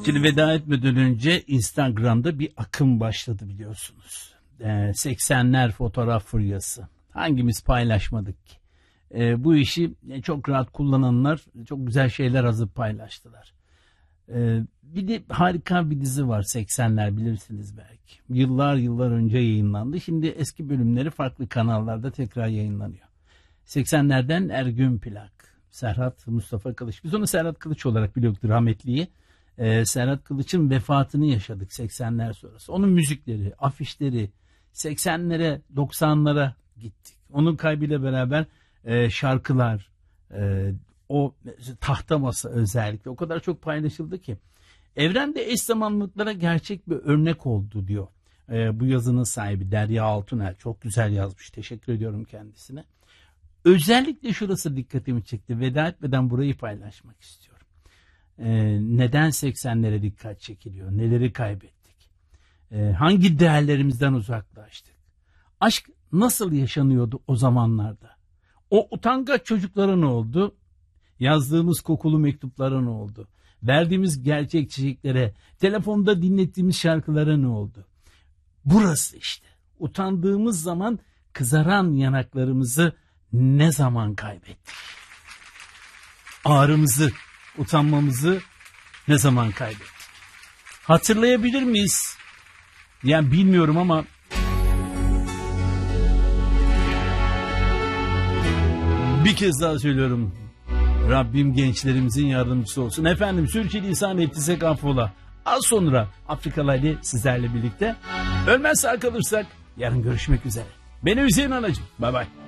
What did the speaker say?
Şimdi veda etmeden önce Instagram'da bir akım başladı biliyorsunuz. 80'ler fotoğraf furyası. Hangimiz paylaşmadık ki? Bu işi çok rahat kullananlar çok güzel şeyler yazıp paylaştılar. Bir de harika bir dizi var, 80'ler, bilirsiniz belki. Yıllar önce yayınlandı. Şimdi eski bölümleri farklı kanallarda tekrar yayınlanıyor. 80'lerden Ergün Plak, Serhat Mustafa Kılıç. Biz onu Serhat Kılıç olarak biliyorduk, rahmetliyi. Serhat Kılıç'ın vefatını yaşadık 80'ler sonrası. Onun müzikleri, afişleri 80'lere 90'lara gittik. Onun kaybıyla beraber şarkılar, o tahta masa özellikle o kadar çok paylaşıldı ki. Evrende eş zamanlılıklara gerçek bir örnek oldu diyor. Bu yazının sahibi Derya Altuner çok güzel yazmış. Teşekkür ediyorum kendisine. Özellikle şurası dikkatimi çekti. Veda etmeden burayı paylaşmak istiyorum. Neden 80'lere dikkat çekiliyor? Neleri kaybettik? Hangi değerlerimizden uzaklaştık? Aşk nasıl yaşanıyordu o zamanlarda? O utangaç çocuklara ne oldu? Yazdığımız kokulu mektuplara ne oldu? Verdiğimiz gerçek çiçeklere, telefonda dinlettiğimiz şarkılara ne oldu? Burası işte. Utandığımız zaman kızaran yanaklarımızı ne zaman kaybettik? Ağrımızı, utanmamızı ne zaman kaybettik? Hatırlayabilir miyiz? Yani bilmiyorum ama bir kez daha söylüyorum. Rabbim gençlerimizin yardımcısı olsun. Efendim, sürçülisan ettiysek affola. Az sonra Afrikalı ile sizlerle birlikte. Ölmez sağ kalırsak yarın görüşmek üzere. Ben Hüseyin Anacığım. Bye bye.